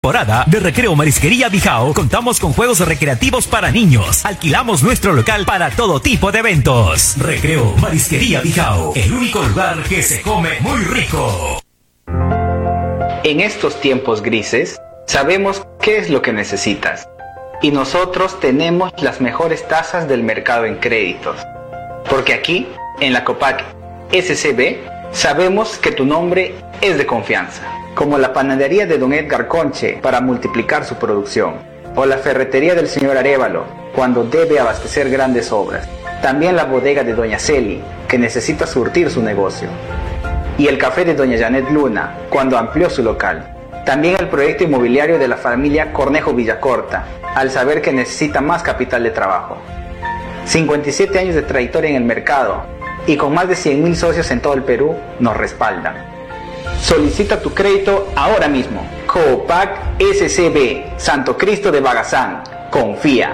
Temporada de Recreo Marisquería Bijao, contamos con juegos recreativos para niños. Alquilamos nuestro local para todo tipo de eventos. Recreo Marisquería Bijao, el único lugar que se come muy rico. En estos tiempos grises, sabemos qué es lo que necesitas. Y nosotros tenemos las mejores tasas del mercado en créditos. Porque aquí, en la Copac SCB, sabemos que tu nombre es de confianza. Como la panadería de Don Edgar Conche para multiplicar su producción, o la ferretería del señor Arévalo cuando debe abastecer grandes obras. También la bodega de Doña Celi, que necesita surtir su negocio. Y el café de Doña Janet Luna, cuando amplió su local. También el proyecto inmobiliario de la familia Cornejo Villacorta, al saber que necesita más capital de trabajo. 57 años de trayectoria en el mercado y con más de 100.000 socios en todo el Perú nos respaldan. Solicita tu crédito ahora mismo. Copac SCB, Santo Cristo de Bagazán. Confía.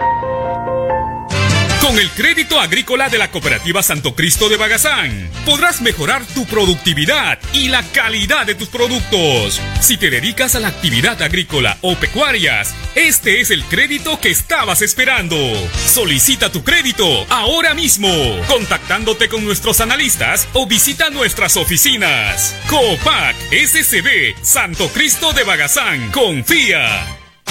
Con el crédito agrícola de la Cooperativa Santo Cristo de Bagazán, podrás mejorar tu productividad y la calidad de tus productos. Si te dedicas a la actividad agrícola o pecuarias, este es el crédito que estabas esperando. Solicita tu crédito ahora mismo, contactándote con nuestros analistas o visita nuestras oficinas. Copac SCB, Santo Cristo de Bagazán. Confía.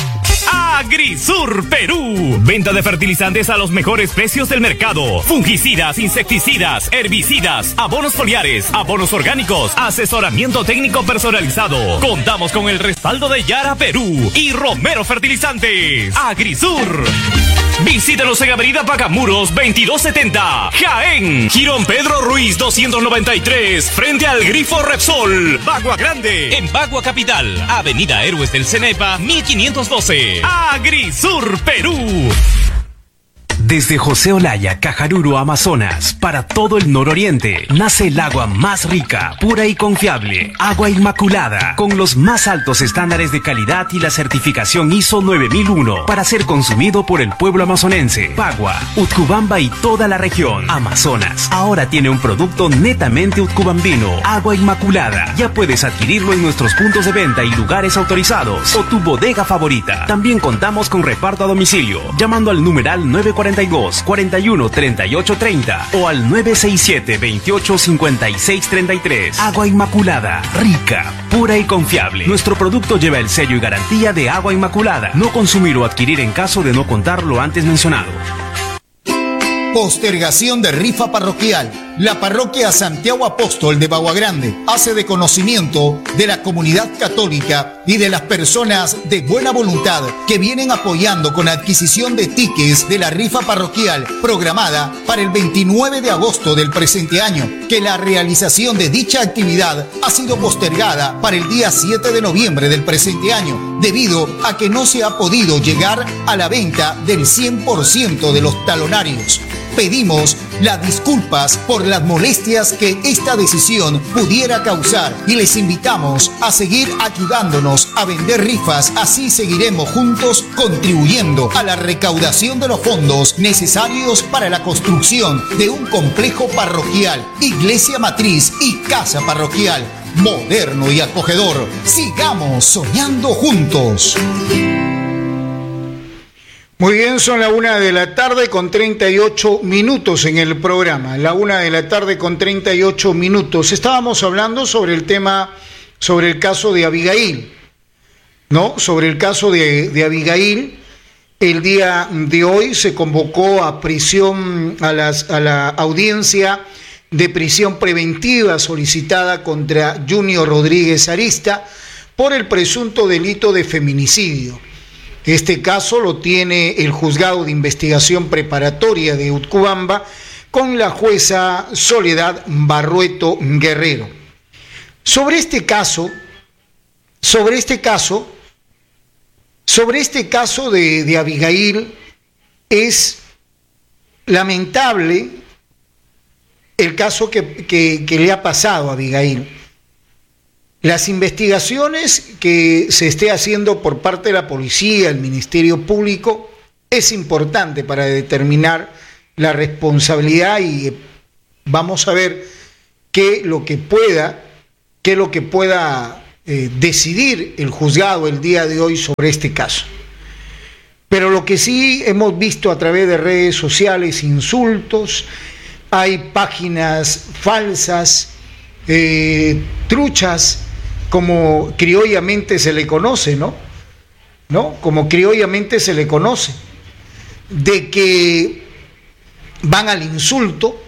Agrisur Perú. Venta de fertilizantes a los mejores precios del mercado. Fungicidas, insecticidas, herbicidas, abonos foliares, abonos orgánicos, asesoramiento técnico personalizado. Contamos con el respaldo de Yara Perú y Romero Fertilizantes. Agrisur. Visítanos en Avenida Pacamuros 2270, Jaén. Girón Pedro Ruiz 293, frente al Grifo Repsol, Bagua Grande. En Bagua Capital, Avenida Héroes del Cenepa 1512. Agrisur Perú. Desde José Olaya, Cajaruro, Amazonas, para todo el nororiente, nace el agua más rica, pura y confiable. Agua Inmaculada, con los más altos estándares de calidad y la certificación ISO 9001, para ser consumido por el pueblo amazonense. Bagua, Utcubamba y toda la región. Amazonas, ahora tiene un producto netamente utcubambino. Agua Inmaculada. Ya puedes adquirirlo en nuestros puntos de venta y lugares autorizados, o tu bodega favorita. También contamos con reparto a domicilio, llamando al numeral 942 41 38 30 o al 967 28 56 33. Agua Inmaculada, rica, pura y confiable. Nuestro producto lleva el sello y garantía de Agua Inmaculada. No consumir o adquirir en caso de no contar lo antes mencionado. Postergación de rifa parroquial. La parroquia Santiago Apóstol de Bagua Grande hace de conocimiento de la comunidad católica y de las personas de buena voluntad que vienen apoyando con adquisición de tickets de la rifa parroquial programada para el 29 de agosto del presente año, que la realización de dicha actividad ha sido postergada para el día 7 de noviembre del presente año, debido a que no se ha podido llegar a la venta del 100% de los talonarios. Pedimos las disculpas por las molestias que esta decisión pudiera causar y les invitamos a seguir ayudándonos a vender rifas. Así seguiremos juntos contribuyendo a la recaudación de los fondos necesarios para la construcción de un complejo parroquial, iglesia matriz y casa parroquial moderno y acogedor. Sigamos soñando juntos. Muy bien, son la 1:00 con 38 minutos en el programa. La 1:00 con 38 minutos. Estábamos hablando sobre el tema, sobre el caso de Abigail, ¿no? Sobre el caso de Abigail. El día de hoy se convocó a prisión, a la audiencia de prisión preventiva solicitada contra Junior Rodríguez Arista por el presunto delito de feminicidio. Este caso lo tiene el Juzgado de Investigación Preparatoria de Utcubamba con la jueza Soledad Barrueto Guerrero. Sobre este caso de Abigail, es lamentable el caso que le ha pasado a Abigail. Las investigaciones que se esté haciendo por parte de la policía, el Ministerio Público, es importante para determinar la responsabilidad y vamos a ver qué es lo que pueda decidir el juzgado el día de hoy sobre este caso. Pero lo que sí hemos visto a través de redes sociales, insultos, hay páginas falsas, truchas, como criollamente se le conoce, ¿no? Como criollamente se le conoce, de que van al insulto.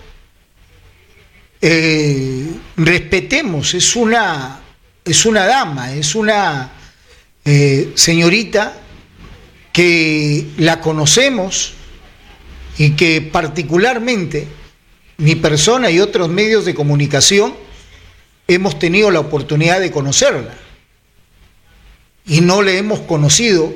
Respetemos, es una dama, es una señorita que la conocemos y que particularmente mi persona y otros medios de comunicación hemos tenido la oportunidad de conocerla y no le hemos conocido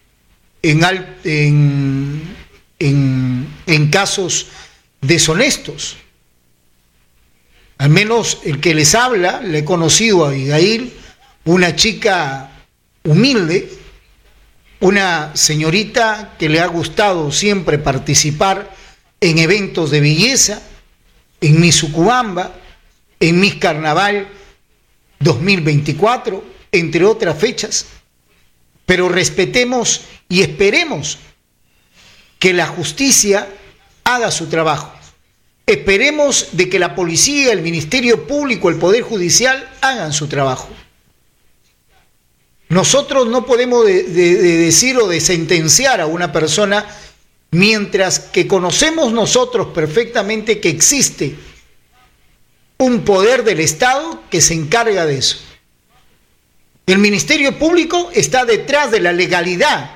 en casos deshonestos. Al menos el que les habla, le he conocido a Abigail, una chica humilde, una señorita que le ha gustado siempre participar en eventos de belleza, en Miss Sucubamba, en Miss Carnaval 2024, entre otras fechas. Pero respetemos y esperemos que la justicia haga su trabajo. Esperemos de que la policía, el Ministerio Público, el Poder Judicial hagan su trabajo. Nosotros no podemos decir o de sentenciar a una persona mientras que conocemos nosotros perfectamente que existe un poder del Estado que se encarga de eso. El Ministerio Público está detrás de la legalidad,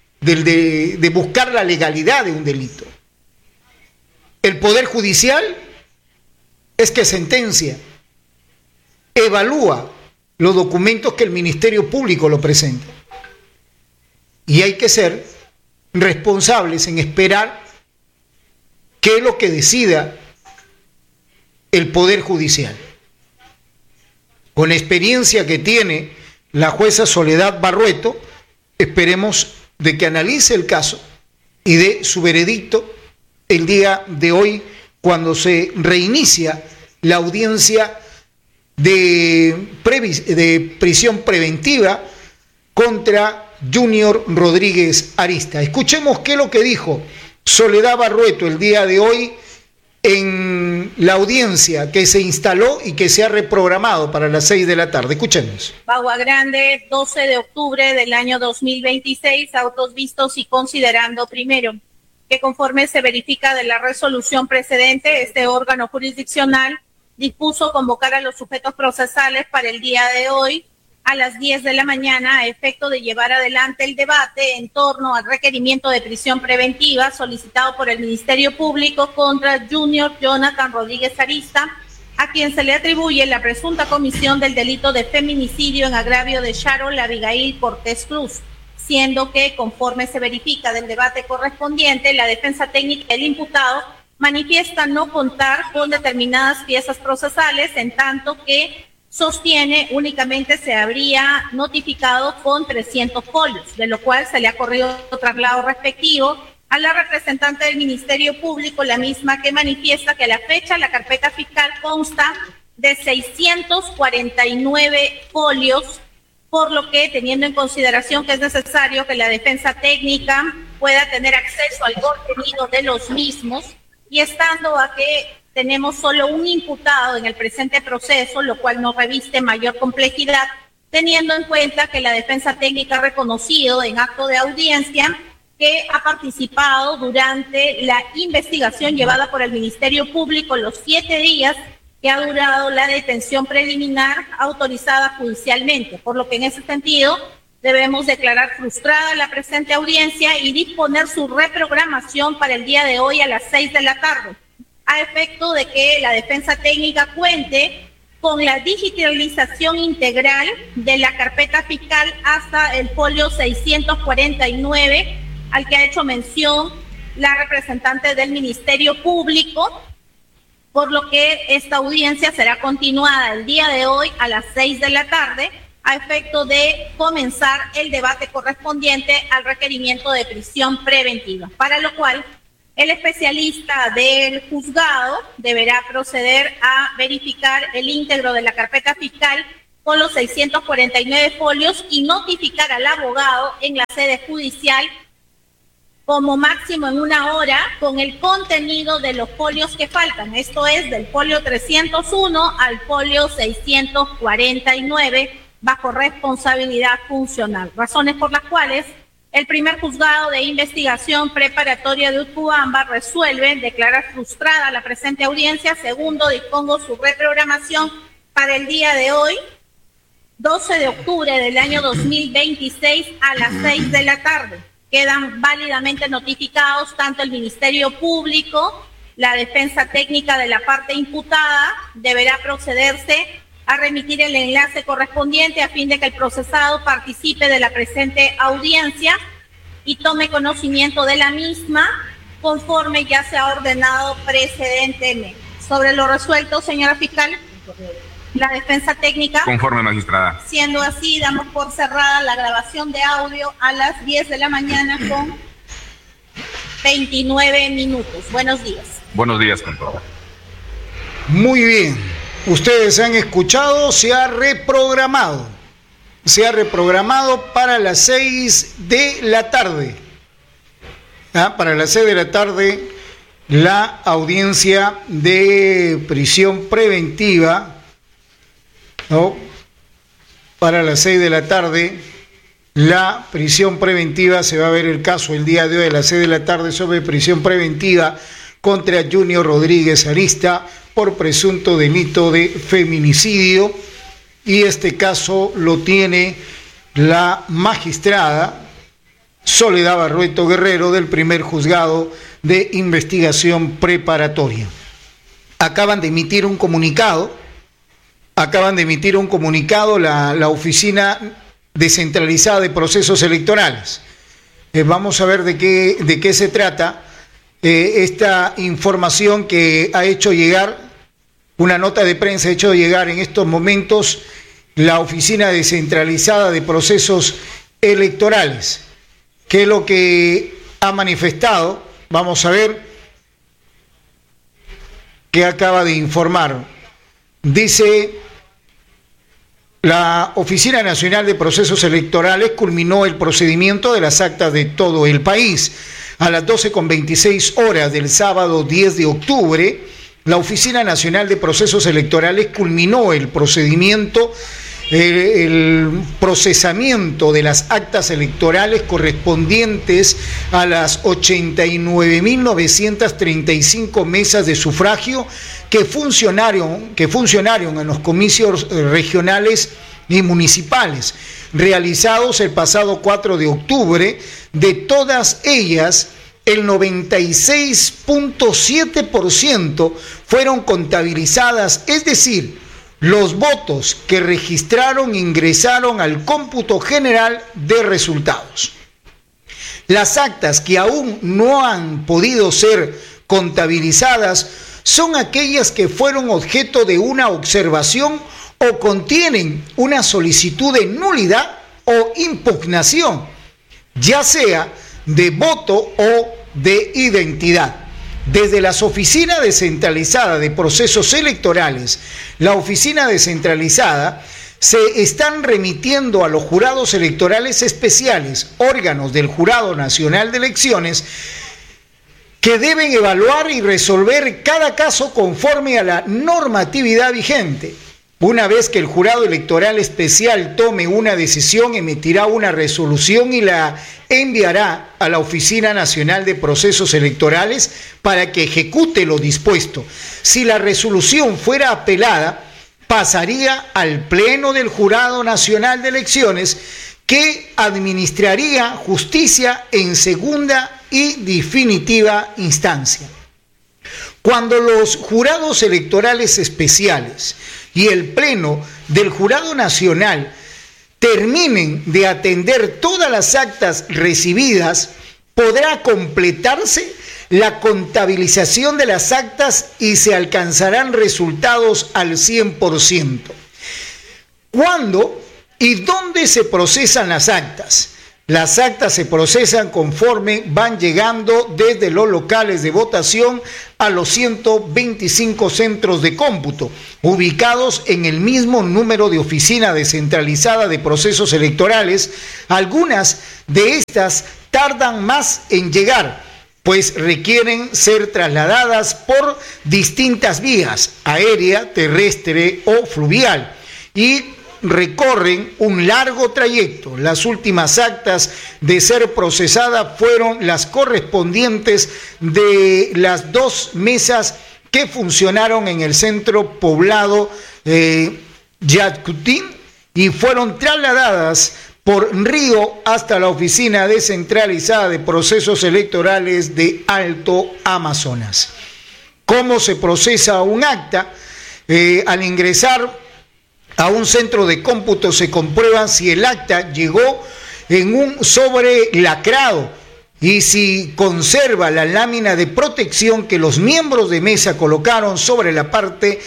de buscar la legalidad de un delito. El Poder Judicial es que sentencia, evalúa los documentos que el Ministerio Público lo presenta. Y hay que ser responsables en esperar qué es lo que decida el Poder Judicial. Con la experiencia que tiene la jueza Soledad Barrueto, esperemos de que analice el caso y dé su veredicto el día de hoy, cuando se reinicia la audiencia de prisión preventiva contra Junior Rodríguez Arista. Escuchemos qué es lo que dijo Soledad Barrueto el día de hoy en la audiencia que se instaló y que se ha reprogramado para las 6 de la tarde. Escuchemos. Bagua Grande, 12 de octubre del año 2026, autos vistos y considerando primero que conforme se verifica de la resolución precedente, este órgano jurisdiccional dispuso convocar a los sujetos procesales para el día de hoy a las 10 de la mañana a efecto de llevar adelante el debate en torno al requerimiento de prisión preventiva solicitado por el Ministerio Público contra Junior Jonathan Rodríguez Arista, a quien se le atribuye la presunta comisión del delito de feminicidio en agravio de Sharon Abigail Cortés Cruz, siendo que, conforme se verifica del debate correspondiente, la defensa técnica del imputado manifiesta no contar con determinadas piezas procesales, en tanto que sostiene únicamente se habría notificado con 300 folios, de lo cual se le ha corrido traslado respectivo a la representante del Ministerio Público, la misma que manifiesta que a la fecha la carpeta fiscal consta de 649 folios, por lo que, teniendo en consideración que es necesario que la defensa técnica pueda tener acceso al contenido de los mismos, y estando a que tenemos solo un imputado en el presente proceso, lo cual no reviste mayor complejidad, teniendo en cuenta que la defensa técnica ha reconocido en acto de audiencia que ha participado durante la investigación llevada por el Ministerio Público los 7 días que ha durado la detención preliminar autorizada judicialmente, por lo que en ese sentido debemos declarar frustrada la presente audiencia y disponer su reprogramación para el día de hoy a las 6 de la tarde, a efecto de que la defensa técnica cuente con la digitalización integral de la carpeta fiscal hasta el folio 649, al que ha hecho mención la representante del Ministerio Público, por lo que esta audiencia será continuada el día de hoy a las 6 de la tarde, a efecto de comenzar el debate correspondiente al requerimiento de prisión preventiva, para lo cual el especialista del juzgado deberá proceder a verificar el íntegro de la carpeta fiscal con los 649 folios y notificar al abogado en la sede judicial como máximo en 1 hora con el contenido de los folios que faltan. Esto es del folio 301 al folio 649 bajo responsabilidad funcional. Razones por las cuales el primer juzgado de investigación preparatoria de Utcubamba resuelve declarar frustrada la presente audiencia. Segundo, dispongo su reprogramación para el día de hoy, 12 de octubre del año 2026 a las 6 de la tarde. Quedan válidamente notificados tanto el Ministerio Público, la defensa técnica de la parte imputada, deberá procederse a remitir el enlace correspondiente a fin de que el procesado participe de la presente audiencia y tome conocimiento de la misma conforme ya se ha ordenado precedentemente. Sobre lo resuelto, señora fiscal, la defensa técnica. Conforme, magistrada. Siendo así, damos por cerrada la grabación de audio a las 10 de la mañana con 29 minutos. Buenos días. Buenos días, con todo. Muy bien. Ustedes han escuchado, se ha reprogramado para las 6 de la tarde. Para las 6 de la tarde, la audiencia de prisión preventiva, ¿no? Para las 6 de la tarde, la prisión preventiva, se va a ver el caso el día de hoy a las 6 de la tarde sobre prisión preventiva contra Junior Rodríguez Arista por presunto delito de feminicidio, y este caso lo tiene la magistrada Soledad Barrueto Guerrero del primer juzgado de investigación preparatoria. Acaban de emitir un comunicado la Oficina Descentralizada de Procesos Electorales. Vamos a ver de qué se trata esta información que ha hecho llegar, una nota de prensa ha hecho llegar en estos momentos la Oficina Descentralizada de Procesos Electorales. ¿Qué es lo que ha manifestado? Vamos a ver qué acaba de informar. Dice: la Oficina Nacional de Procesos Electorales culminó el procedimiento de las actas de todo el país. A las 12:26 horas del sábado 10 de octubre, la Oficina Nacional de Procesos Electorales culminó el procedimiento, el procesamiento de las actas electorales correspondientes a las 89.935 mesas de sufragio que funcionaron en los comicios regionales y municipales, realizados el pasado 4 de octubre. De todas ellas, el 96.7% fueron contabilizadas, es decir, los votos que registraron ingresaron al cómputo general de resultados. Las actas que aún no han podido ser contabilizadas son aquellas que fueron objeto de una observación o contienen una solicitud de nulidad o impugnación, ya sea de voto o de identidad. Desde las oficinas descentralizadas de procesos electorales, la oficina descentralizada se están remitiendo a los jurados electorales especiales, órganos del Jurado Nacional de Elecciones, que deben evaluar y resolver cada caso conforme a la normatividad vigente. Una vez que el Jurado Electoral Especial tome una decisión, emitirá una resolución y la enviará a la Oficina Nacional de Procesos Electorales para que ejecute lo dispuesto. Si la resolución fuera apelada, pasaría al Pleno del Jurado Nacional de Elecciones, que administraría justicia en segunda y definitiva instancia. Cuando los jurados electorales especiales y el Pleno del Jurado Nacional terminen de atender todas las actas recibidas, podrá completarse la contabilización de las actas y se alcanzarán resultados al 100%. ¿Cuándo y dónde se procesan las actas? Las actas se procesan conforme van llegando desde los locales de votación a los 125 centros de cómputo, ubicados en el mismo número de oficina descentralizada de procesos electorales. Algunas de estas tardan más en llegar, pues requieren ser trasladadas por distintas vías, aérea, terrestre o fluvial, y recorren un largo trayecto. Las últimas actas de ser procesadas fueron las correspondientes de las 2 mesas que funcionaron en el centro poblado Yacutín y fueron trasladadas por río hasta la oficina descentralizada de procesos electorales de Alto Amazonas. ¿Cómo se procesa un acta? Al ingresar a un centro de cómputo se comprueba si el acta llegó en un sobre lacrado y si conserva la lámina de protección que los miembros de mesa colocaron sobre la parte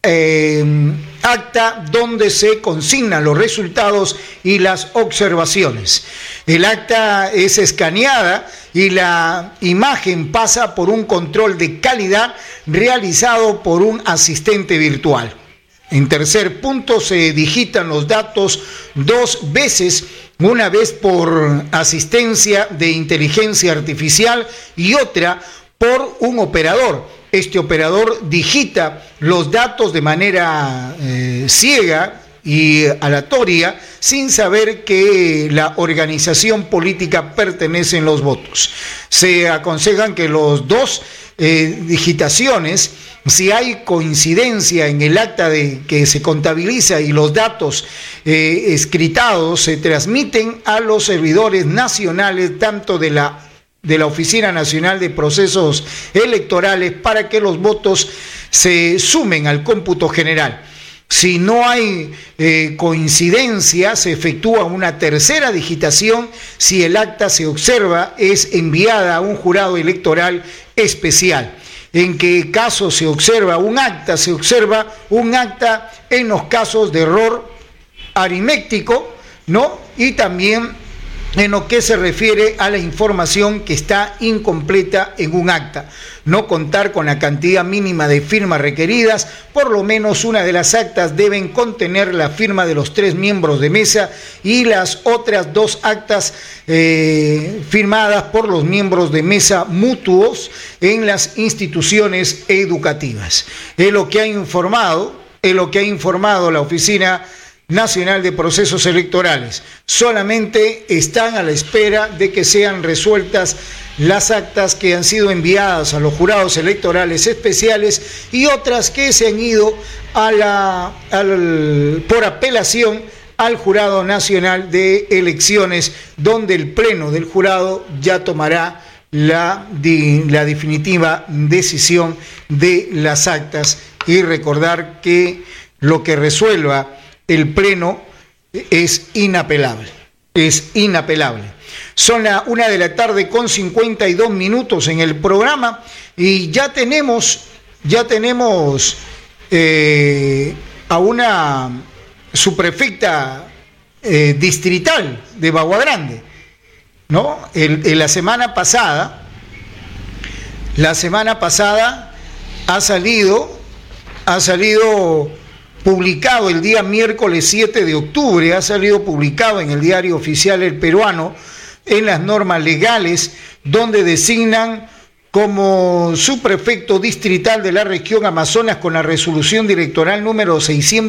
acta donde se consignan los resultados y las observaciones. El acta es escaneada y la imagen pasa por un control de calidad realizado por un asistente virtual. En tercer punto, se digitan los datos 2 veces, una vez por asistencia de inteligencia artificial y otra por un operador. Este operador digita los datos de manera ciega y aleatoria, sin saber que la organización política pertenecen los votos. Se aconsejan que los 2 digitaciones, si hay coincidencia en el acta de que se contabiliza y los datos escritados, se transmiten a los servidores nacionales tanto de la Oficina Nacional de Procesos Electorales para que los votos se sumen al cómputo general. Si no hay coincidencia, se efectúa una tercera digitación. Si el acta se observa, es enviada a un jurado electoral especial. ¿En qué caso se observa un acta? Se observa un acta en los casos de error aritmético, ¿no? Y también en lo que se refiere a la información que está incompleta en un acta. No contar con la cantidad mínima de firmas requeridas. Por lo menos una de las actas deben contener la firma de los 3 miembros de mesa y las otras 2 actas firmadas por los miembros de mesa mutuos en las instituciones educativas. Es lo que ha informado la Oficina Nacional de Procesos Electorales. Solamente están a la espera de que sean resueltas las actas que han sido enviadas a los jurados electorales especiales y otras que se han ido por apelación al Jurado Nacional de Elecciones, donde el Pleno del Jurado ya tomará la definitiva decisión de las actas. Y recordar que lo que resuelva el Pleno es inapelable. Son las 1:52 p.m. en el programa y ya tenemos a una subprefecta distrital de Bagua Grande, ¿no? La semana pasada ha salido publicado el día miércoles 7 de octubre, ha salido publicado en el Diario Oficial El Peruano, en las normas legales, donde designan como subprefecto distrital de la región Amazonas con la resolución electoral número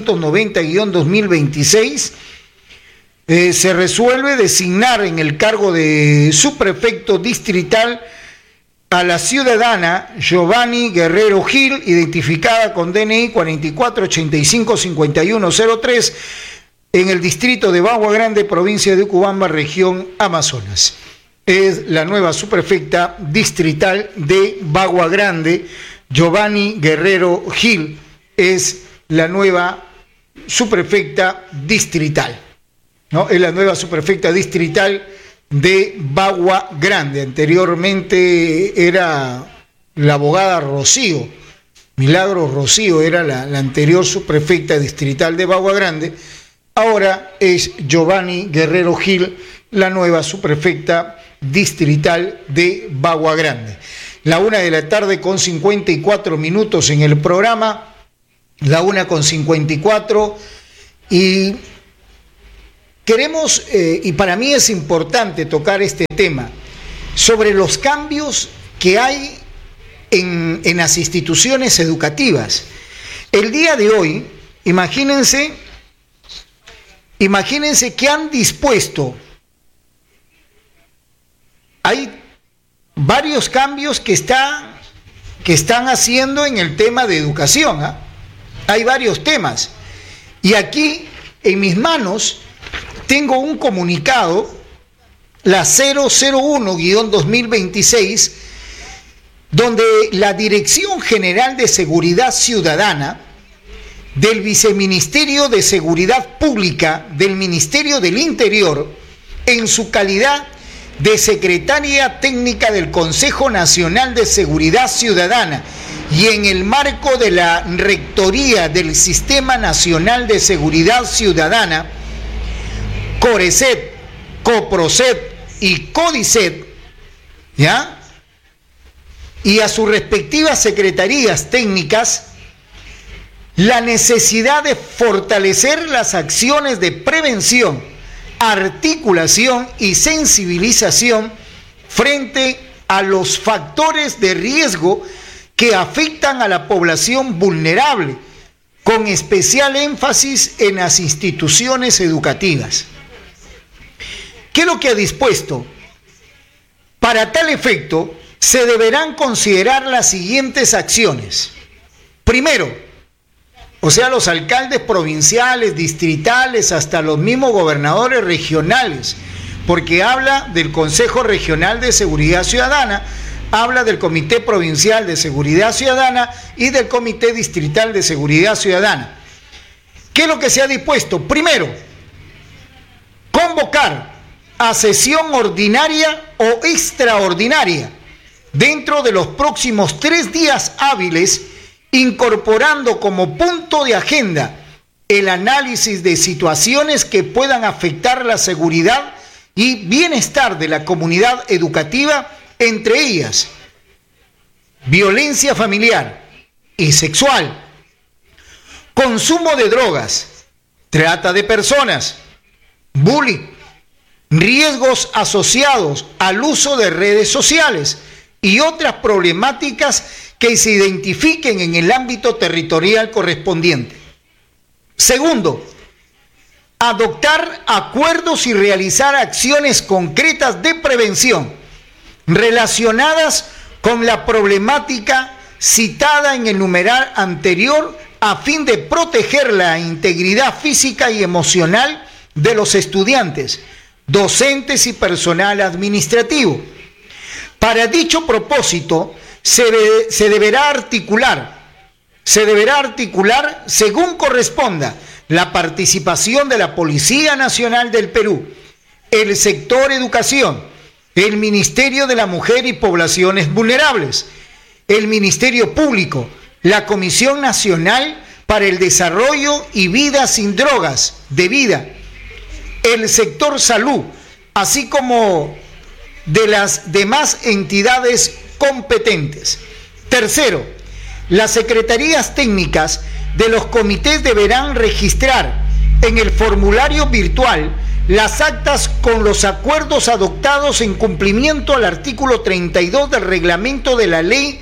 690-2026, se resuelve designar en el cargo de subprefecto distrital a la ciudadana Giovanni Guerrero Gil, identificada con DNI 44855103, en el distrito de Bagua Grande, provincia de Ucubamba, región Amazonas. Es la nueva subprefecta distrital de Bagua Grande. Giovanni Guerrero Gil es la nueva subprefecta distrital, ¿no? Es la nueva subprefecta distrital de Bagua Grande. Anteriormente era la abogada Rocío, Milagros Rocío, era la anterior subprefecta distrital de Bagua Grande. Ahora es Giovanni Guerrero Gil, la nueva subprefecta distrital de Bagua Grande. La 1:00 con 54 minutos en el programa, la 1:54, y queremos, y para mí es importante tocar este tema, sobre los cambios que hay en las instituciones educativas. El día de hoy, imagínense que han dispuesto, hay varios cambios que están haciendo en el tema de educación, ¿eh? Hay varios temas. Y aquí, en mis manos, tengo un comunicado, la 001-2026, donde la Dirección General de Seguridad Ciudadana del Viceministerio de Seguridad Pública del Ministerio del Interior, en su calidad de Secretaria Técnica del Consejo Nacional de Seguridad Ciudadana y en el marco de la Rectoría del Sistema Nacional de Seguridad Ciudadana, CORECET, COPROCET y CODICET, ¿ya?, y a sus respectivas secretarías técnicas, la necesidad de fortalecer las acciones de prevención, articulación y sensibilización frente a los factores de riesgo que afectan a la población vulnerable, con especial énfasis en las instituciones educativas. ¿Qué es lo que ha dispuesto? Para tal efecto, se deberán considerar las siguientes acciones. Primero, o sea, los alcaldes provinciales, distritales, hasta los mismos gobernadores regionales, porque habla del Consejo Regional de Seguridad Ciudadana, habla del Comité Provincial de Seguridad Ciudadana y del Comité Distrital de Seguridad Ciudadana. ¿Qué es lo que se ha dispuesto? Primero, convocar a sesión ordinaria o extraordinaria dentro de los próximos 3 días hábiles, incorporando como punto de agenda el análisis de situaciones que puedan afectar la seguridad y bienestar de la comunidad educativa, entre ellas violencia familiar y sexual, consumo de drogas, trata de personas, bullying, riesgos asociados al uso de redes sociales y otras problemáticas que se identifiquen en el ámbito territorial correspondiente. Segundo, adoptar acuerdos y realizar acciones concretas de prevención relacionadas con la problemática citada en el numeral anterior, a fin de proteger la integridad física y emocional de los estudiantes, docentes y personal administrativo. Para dicho propósito, se deberá articular según corresponda la participación de la Policía Nacional del Perú, el sector educación, el Ministerio de la Mujer y Poblaciones Vulnerables, el Ministerio Público, la Comisión Nacional para el Desarrollo y Vida sin Drogas de Vida, el sector salud, así como de las demás entidades competentes. Tercero, las secretarías técnicas de los comités deberán registrar en el formulario virtual las actas con los acuerdos adoptados en cumplimiento al artículo 32 del reglamento de la ley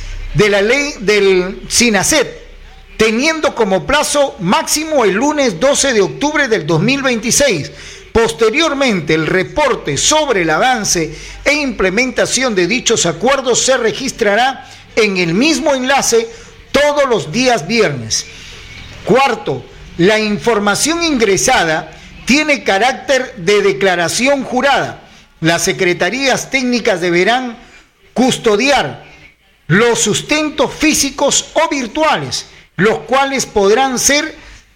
del SINACET, teniendo como plazo máximo el lunes 12 de octubre del 2026. Posteriormente, el reporte sobre el avance e implementación de dichos acuerdos se registrará en el mismo enlace todos los días viernes. Cuarto, la información ingresada tiene carácter de declaración jurada. Las secretarías técnicas deberán custodiar los sustentos físicos o virtuales, los cuales podrán ser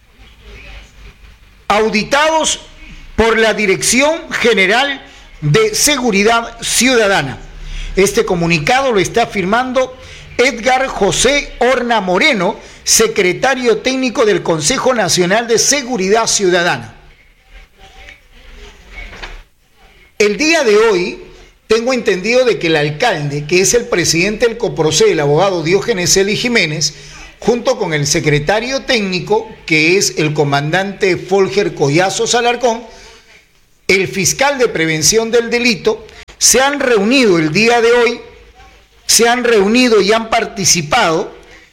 auditados por la Dirección General de Seguridad Ciudadana. Este comunicado lo está firmando Edgar José Horna Moreno, secretario técnico del Consejo Nacional de Seguridad Ciudadana. El día de hoy tengo entendido de que el alcalde, que es el presidente del COPROCE, el abogado Diógenes Celi Jiménez, junto con el secretario técnico, que es el comandante Folger Collazos Alarcón, el fiscal de prevención del delito, se han reunido el día de hoy, se han reunido y han participado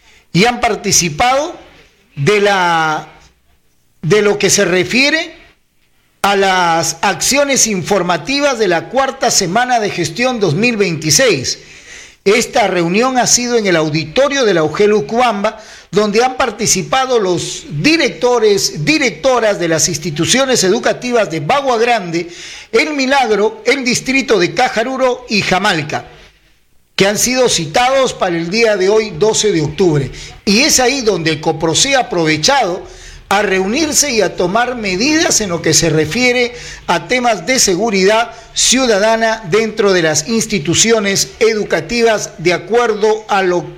de lo que se refiere a las acciones informativas de la cuarta semana de gestión 2026. Esta reunión ha sido en el auditorio de la UGEL Ucubamba, donde han participado los directores, directoras de las instituciones educativas de Bagua Grande, El Milagro, el distrito de Cajaruro y Jamalca, que han sido citados para el día de hoy, 12 de octubre. Y es ahí donde el COPROCE ha aprovechado a reunirse y a tomar medidas en lo que se refiere a temas de seguridad ciudadana dentro de las instituciones educativas, de acuerdo a lo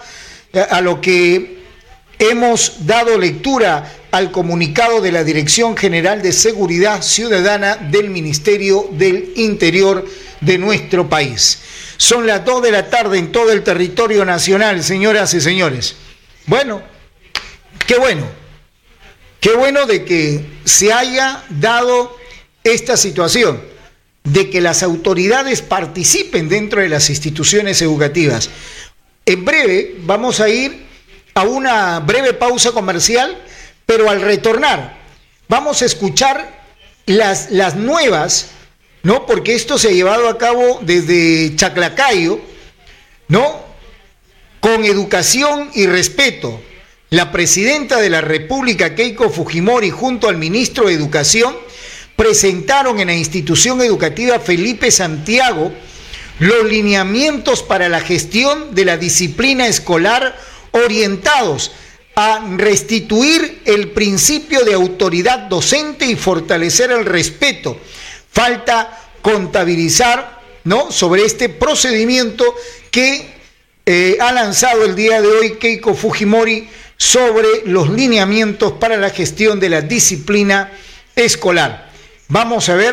que hemos dado lectura al comunicado de la Dirección General de Seguridad Ciudadana del Ministerio del Interior de nuestro país. Son las 2 de la tarde en todo el territorio nacional, señoras y señores. Bueno, qué bueno. Qué bueno de que se haya dado esta situación, de que las autoridades participen dentro de las instituciones educativas. En breve vamos a ir a una breve pausa comercial, pero al retornar vamos a escuchar las nuevas, ¿no? Porque esto se ha llevado a cabo desde Chaclacayo, ¿no? Con educación y respeto. La presidenta de la República, Keiko Fujimori, junto al ministro de Educación, presentaron en la institución educativa Felipe Santiago los lineamientos para la gestión de la disciplina escolar orientados a restituir el principio de autoridad docente y fortalecer el respeto. Falta contabilizar, ¿no?, sobre este procedimiento que ha lanzado el día de hoy Keiko Fujimori sobre los lineamientos para la gestión de la disciplina escolar. Vamos a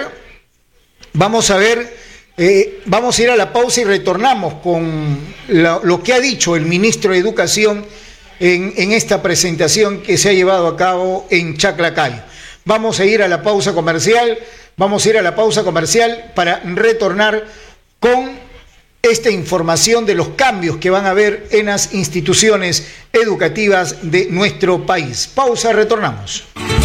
ir a la pausa y retornamos con lo que ha dicho el ministro de Educación en esta presentación que se ha llevado a cabo en Chaclacayo. Vamos a ir a la pausa comercial para retornar con esta información de los cambios que van a haber en las instituciones educativas de nuestro país. Pausa, retornamos.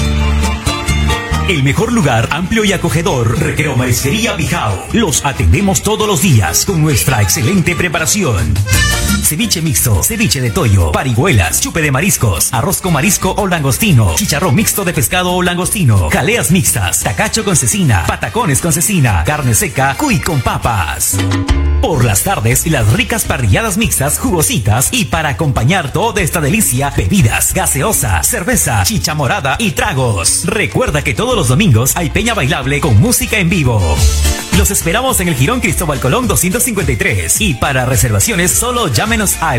El mejor lugar, amplio y acogedor, Recreo Marisquería Bijao. Los atendemos todos los días con nuestra excelente preparación. Ceviche mixto, ceviche de toyo, parihuelas, chupe de mariscos, arroz con marisco o langostino, chicharrón mixto de pescado o langostino, jaleas mixtas, tacacho con cecina, patacones con cecina, carne seca, cuy con papas. Por las tardes, las ricas parrilladas mixtas, jugositas, y para acompañar toda esta delicia, bebidas, gaseosa, cerveza, chicha morada y tragos. Recuerda que todos los domingos hay peña bailable con música en vivo. Los esperamos en el Jirón Cristóbal Colón 253 y para reservaciones solo llámenos al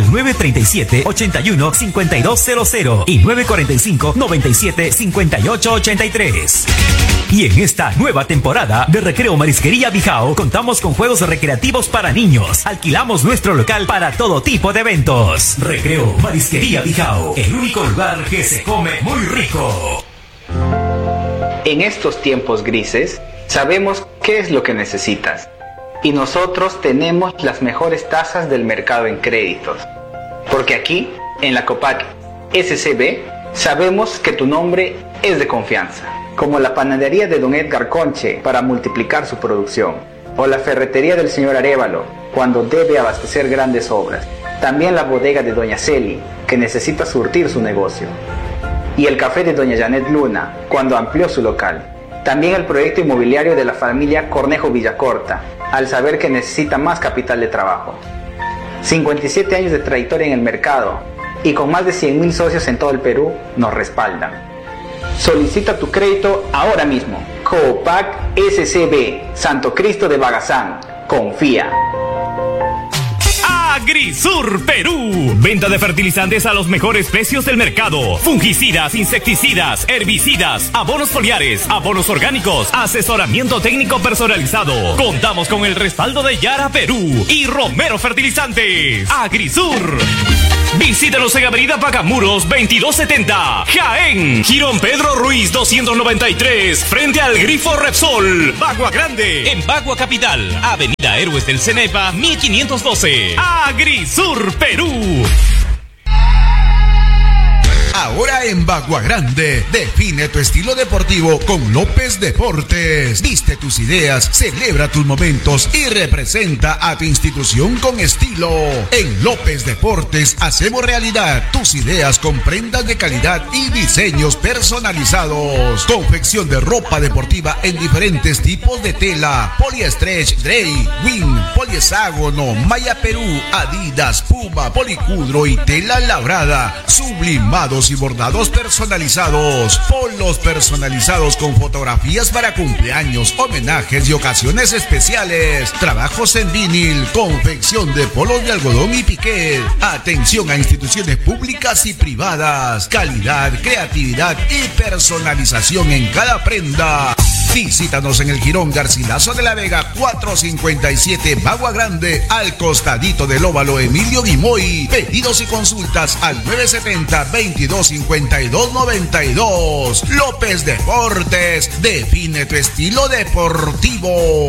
937-81-5200 y 945-97-5883. Y en esta nueva temporada de Recreo Marisquería Bijao contamos con juegos recreativos para niños. Alquilamos nuestro local para todo tipo de eventos. Recreo Marisquería Bijao, el único lugar que se come muy rico. En estos tiempos grises, sabemos qué es lo que necesitas. Y nosotros tenemos las mejores tasas del mercado en créditos. Porque aquí, en la Copac SCB, sabemos que tu nombre es de confianza. Como la panadería de don Edgar Conche para multiplicar su producción. O la ferretería del señor Arévalo, cuando debe abastecer grandes obras. También la bodega de doña Celi, que necesita surtir su negocio. Y el café de doña Janet Luna, cuando amplió su local. También el proyecto inmobiliario de la familia Cornejo Villacorta, al saber que necesita más capital de trabajo. 57 años de trayectoria en el mercado y con más de 100,000 socios en todo el Perú nos respaldan. Solicita tu crédito ahora mismo. Copac SCB, Santo Cristo de Bagazán. Confía. Agrisur Perú. Venta de fertilizantes a los mejores precios del mercado. Fungicidas, insecticidas, herbicidas, abonos foliares, abonos orgánicos, asesoramiento técnico personalizado. Contamos con el respaldo de Yara Perú y Romero Fertilizantes. Agrisur. Visítanos en Avenida Pacamuros 2270, Jaén. Girón Pedro Ruiz 293, frente al Grifo Repsol, Bagua Grande. En Bagua Capital, Avenida Héroes del Cenepa 1512. Agrisur Perú. Ahora en Bagua Grande, define tu estilo deportivo con López Deportes. Viste tus ideas, celebra tus momentos y representa a tu institución con estilo. En López Deportes hacemos realidad tus ideas con prendas de calidad y diseños personalizados. Confección de ropa deportiva en diferentes tipos de tela: poliestretch, Drey, Win, polieságono, Maya Perú, Adidas, Puma, policudro y tela labrada, sublimados y bordados personalizados, polos personalizados con fotografías para cumpleaños, homenajes y ocasiones especiales, trabajos en vinil, confección de polos de algodón y piqué. Atención a instituciones públicas y privadas, calidad, creatividad y personalización en cada prenda. Visítanos en el Jirón Garcilaso de la Vega 457, Bagua Grande, al costadito del óvalo Emilio Guimoy. Pedidos y consultas al 970-2252-92. López Deportes, define tu estilo deportivo.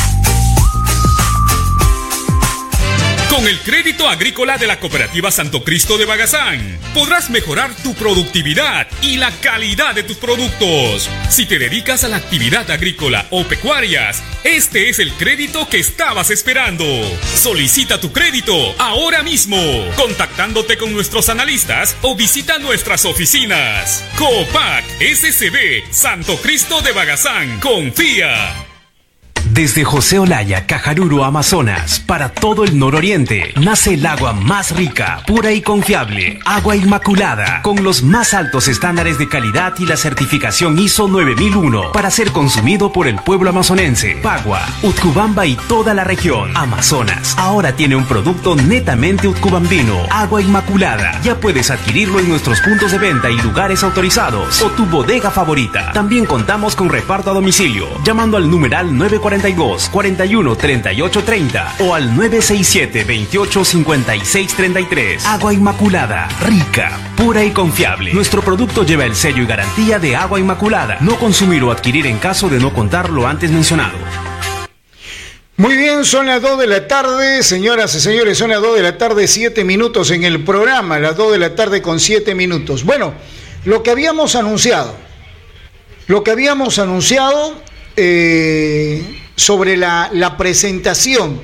Con el crédito agrícola de la Cooperativa Santo Cristo de Bagazán, podrás mejorar tu productividad y la calidad de tus productos. Si te dedicas a la actividad agrícola o pecuarias, este es el crédito que estabas esperando. Solicita tu crédito ahora mismo, contactándote con nuestros analistas o visita nuestras oficinas. Coopac SCB Santo Cristo de Bagazán. Confía. Desde José Olaya, Cajaruro, Amazonas, para todo el nororiente, nace el agua más rica, pura y confiable. Agua Inmaculada, con los más altos estándares de calidad y la certificación ISO 9001, para ser consumido por el pueblo amazonense. Bagua, Utcubamba y toda la región. Amazonas, ahora tiene un producto netamente utcubambino. Agua Inmaculada. Ya puedes adquirirlo en nuestros puntos de venta y lugares autorizados, o tu bodega favorita. También contamos con reparto a domicilio, llamando al numeral 942-41-3830 o al 967-28-5633. Agua Inmaculada, rica, pura y confiable. Nuestro producto lleva el sello y garantía de Agua Inmaculada. No consumir o adquirir en caso de no contar lo antes mencionado. Muy bien, son las 2 de la tarde, señoras y señores, son las 2 de la tarde, 7 minutos en el programa, las 2 de la tarde con 7 minutos. Bueno, lo que habíamos anunciado sobre la presentación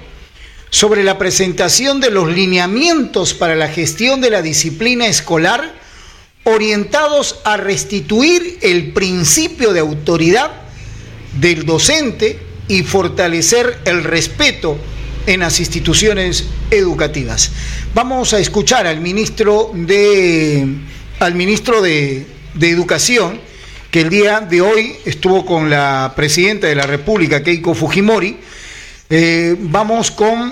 de los lineamientos para la gestión de la disciplina escolar, orientados a restituir el principio de autoridad del docente y fortalecer el respeto en las instituciones educativas. Vamos a escuchar al ministro de Educación, que el día de hoy estuvo con la presidenta de la República, Keiko Fujimori. Vamos con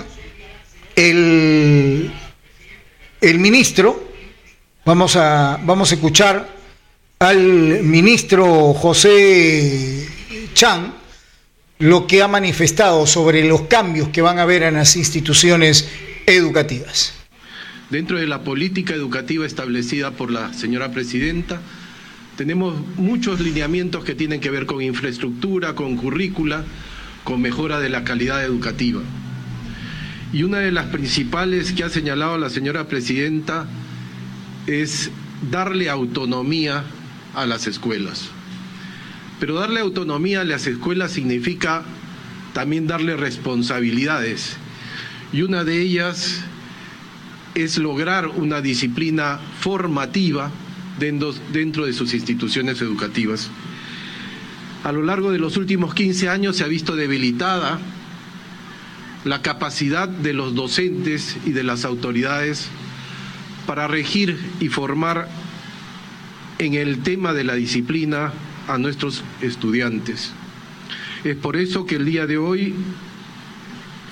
el ministro, vamos a escuchar al ministro José Chan, lo que ha manifestado sobre los cambios que van a haber en las instituciones educativas. Dentro de la política educativa establecida por la señora presidenta, tenemos muchos lineamientos que tienen que ver con infraestructura, con currícula, con mejora de la calidad educativa. Y una de las principales que ha señalado la señora presidenta es darle autonomía a las escuelas. Pero darle autonomía a las escuelas significa también darle responsabilidades. Y una de ellas es lograr una disciplina formativa dentro de sus instituciones educativas. A lo largo de los últimos 15 años se ha visto debilitada la capacidad de los docentes y de las autoridades para regir y formar en el tema de la disciplina a nuestros estudiantes. Es por eso que el día de hoy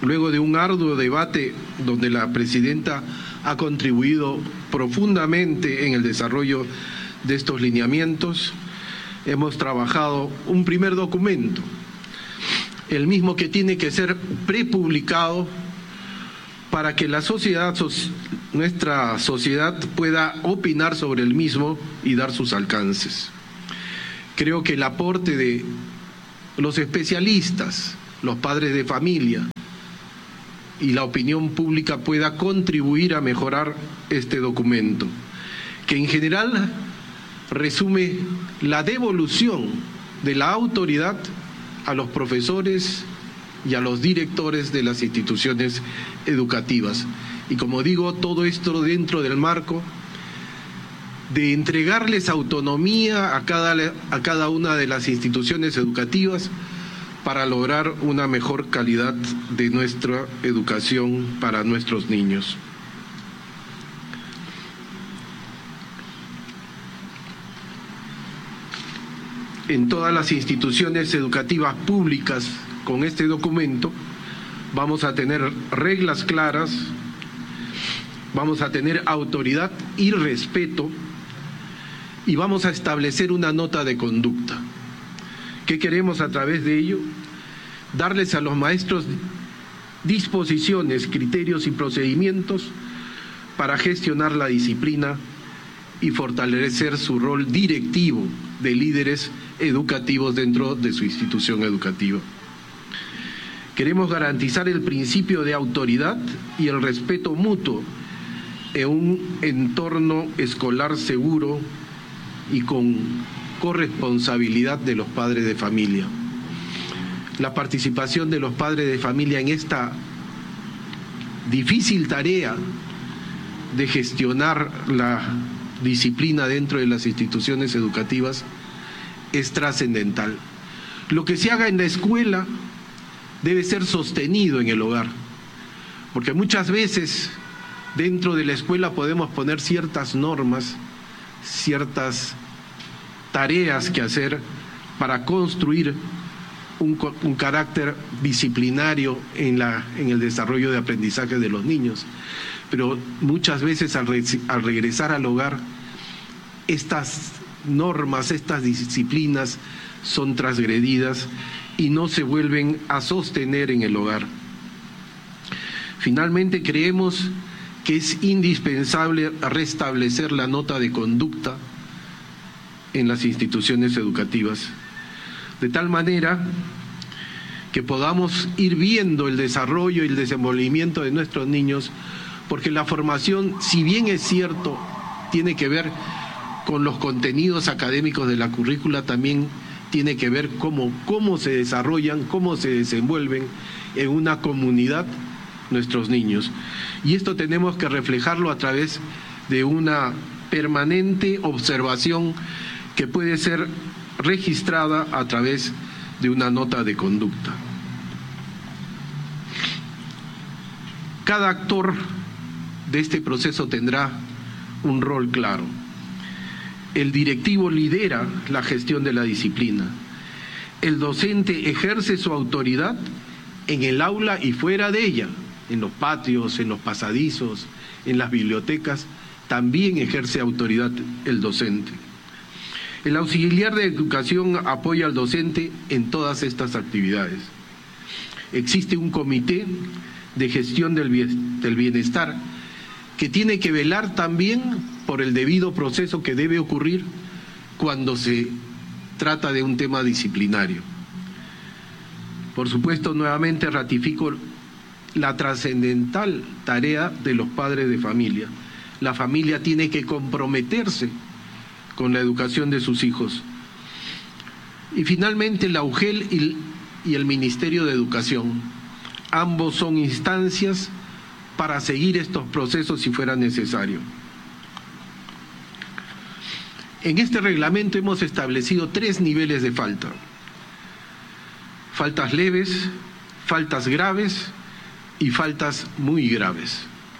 luego de un arduo debate donde la presidenta ha contribuido profundamente en el desarrollo de estos lineamientos, hemos trabajado un primer documento, el mismo que tiene que ser prepublicado para que la sociedad, nuestra sociedad, pueda opinar sobre el mismo y dar sus alcances. Creo que el aporte de los especialistas, los padres de familia y la opinión pública pueda contribuir a mejorar este documento, que en general resume la devolución de la autoridad a los profesores y a los directores de las instituciones educativas. Y como digo, todo esto dentro del marco de entregarles autonomía a cada una de las instituciones educativas para lograr una mejor calidad de nuestra educación para nuestros niños. En todas las instituciones educativas públicas, con este documento, vamos a tener reglas claras, vamos a tener autoridad y respeto, y vamos a establecer una nota de conducta. ¿Qué queremos a través de ello? Darles a los maestros disposiciones, criterios y procedimientos para gestionar la disciplina y fortalecer su rol directivo de líderes educativos dentro de su institución educativa. Queremos garantizar el principio de autoridad y el respeto mutuo en un entorno escolar seguro y con corresponsabilidad de los padres de familia. La participación de los padres de familia en esta difícil tarea de gestionar la disciplina dentro de las instituciones educativas es trascendental. Lo que se haga en la escuela debe ser sostenido en el hogar, porque muchas veces dentro de la escuela podemos poner ciertas normas, ciertas tareas que hacer para construir un carácter disciplinario en el desarrollo de aprendizaje de los niños. Pero muchas veces al regresar al hogar, estas normas, estas disciplinas son transgredidas y no se vuelven a sostener en el hogar. Finalmente, creemos que es indispensable restablecer la nota de conducta en las instituciones educativas, de tal manera que podamos ir viendo el desarrollo y el desenvolvimiento de nuestros niños, porque la formación, si bien es cierto, tiene que ver con los contenidos académicos de la currícula, también tiene que ver cómo se desarrollan, cómo se desenvuelven en una comunidad nuestros niños. Y esto tenemos que reflejarlo a través de una permanente observación que puede ser registrada a través de una nota de conducta. Cada actor de este proceso tendrá un rol claro. El directivo lidera la gestión de la disciplina. El docente ejerce su autoridad en el aula y fuera de ella, en los patios, en los pasadizos, en las bibliotecas, también ejerce autoridad el docente. El auxiliar de educación apoya al docente en todas estas actividades. Existe un comité de gestión del bienestar que tiene que velar también por el debido proceso que debe ocurrir cuando se trata de un tema disciplinario. Por supuesto, nuevamente ratifico la trascendental tarea de los padres de familia. La familia tiene que comprometerse con la educación de sus hijos. Y finalmente la UGEL y el Ministerio de Educación. Ambos son instancias para seguir estos procesos si fuera necesario. En este reglamento hemos establecido 3 niveles de falta: faltas leves, faltas graves y faltas muy graves.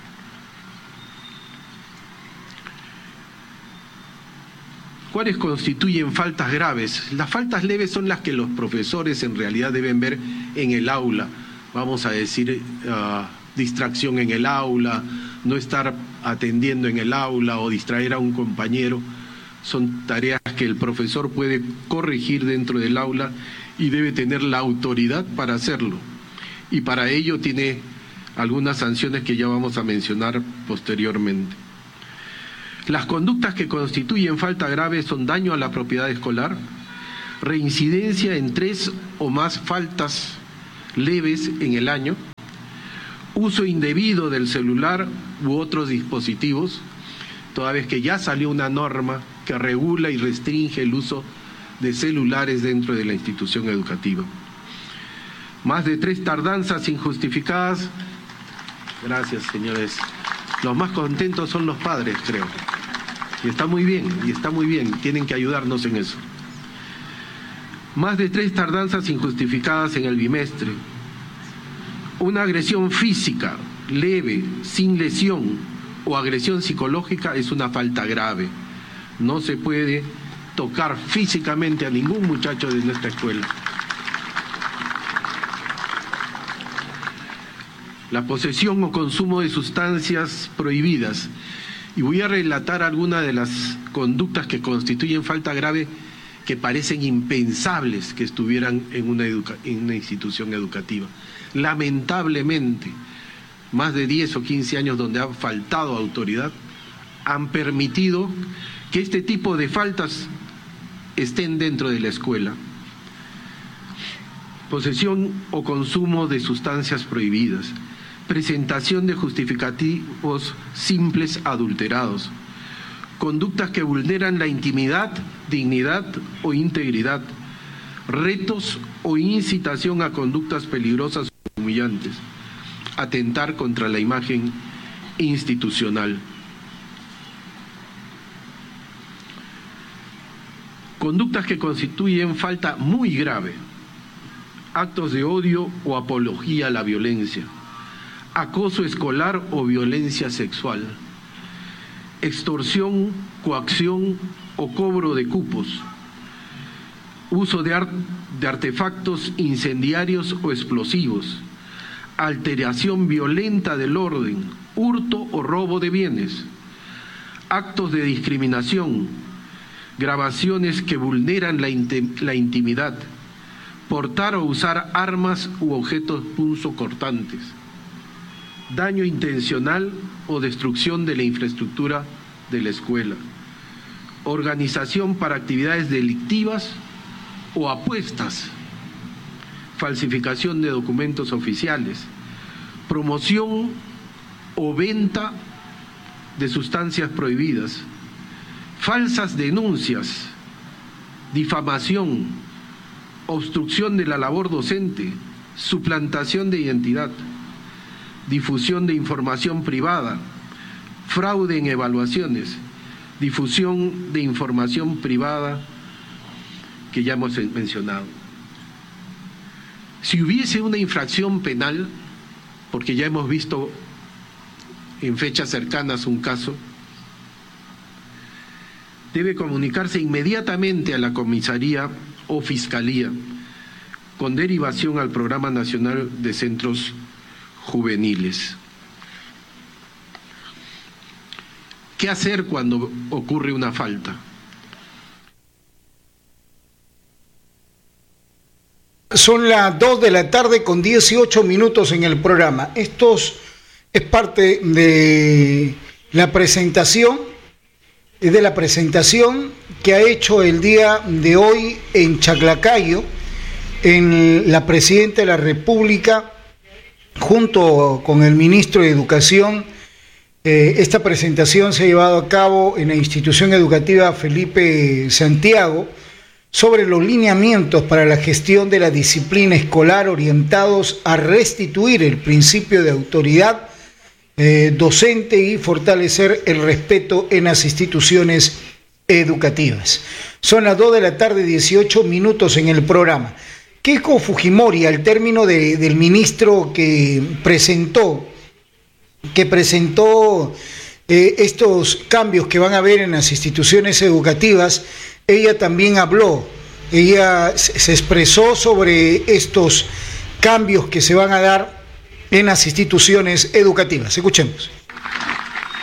¿Cuáles constituyen faltas graves? Las faltas leves son las que los profesores en realidad deben ver en el aula, vamos a decir, distracción en el aula, no estar atendiendo en el aula o distraer a un compañero. Son tareas que el profesor puede corregir dentro del aula y debe tener la autoridad para hacerlo. Y para ello tiene algunas sanciones que ya vamos a mencionar posteriormente. Las conductas que constituyen falta grave son daño a la propiedad escolar, reincidencia en 3 o más faltas leves en el año, uso indebido del celular u otros dispositivos, toda vez que ya salió una norma que regula y restringe el uso de celulares dentro de la institución educativa. Más de 3 tardanzas injustificadas. Gracias, señores. Los más contentos son los padres, creo. Y está muy bien, tienen que ayudarnos en eso. Más de 3 tardanzas injustificadas en el bimestre. Una agresión física, leve, sin lesión, o agresión psicológica es una falta grave. No se puede tocar físicamente a ningún muchacho de nuestra escuela. La posesión o consumo de sustancias prohibidas. Y voy a relatar algunas de las conductas que constituyen falta grave que parecen impensables que estuvieran en una institución educativa. Lamentablemente, más de 10 o 15 años donde ha faltado autoridad han permitido que este tipo de faltas estén dentro de la escuela. Posesión o consumo de sustancias prohibidas, presentación de justificativos simples adulterados, conductas que vulneran la intimidad, dignidad o integridad, retos o incitación a conductas peligrosas o humillantes, atentar contra la imagen institucional. Conductas que constituyen falta muy grave, actos de odio o apología a la violencia, acoso escolar o violencia sexual, extorsión, coacción o cobro de cupos, uso de artefactos incendiarios o explosivos, alteración violenta del orden, hurto o robo de bienes, actos de discriminación, grabaciones que vulneran la intimidad, portar o usar armas u objetos punzocortantes, daño intencional o destrucción de la infraestructura de la escuela, organización para actividades delictivas o apuestas, falsificación de documentos oficiales, promoción o venta de sustancias prohibidas, falsas denuncias, difamación, obstrucción de la labor docente, suplantación de identidad, difusión de información privada, fraude en evaluaciones, difusión de información privada que ya hemos mencionado. Si hubiese una infracción penal, porque ya hemos visto en fechas cercanas un caso, debe comunicarse inmediatamente a la comisaría o fiscalía con derivación al Programa Nacional de Centros Juveniles. ¿Qué hacer cuando ocurre una falta? Son las 2 de la tarde con 18 minutos en el programa. Esto es parte de la presentación que ha hecho el día de hoy en Chaclacayo, en la Presidenta de la República, junto con el Ministro de Educación. Esta presentación se ha llevado a cabo en la institución educativa Felipe Santiago sobre los lineamientos para la gestión de la disciplina escolar orientados a restituir el principio de autoridad docente y fortalecer el respeto en las instituciones educativas. Son las 2 de la tarde, 18 minutos en el programa. Keiko Fujimori, al término del ministro que presentó estos cambios que van a haber en las instituciones educativas, ella también habló, ella se expresó sobre estos cambios que se van a dar en las instituciones educativas. Escuchemos.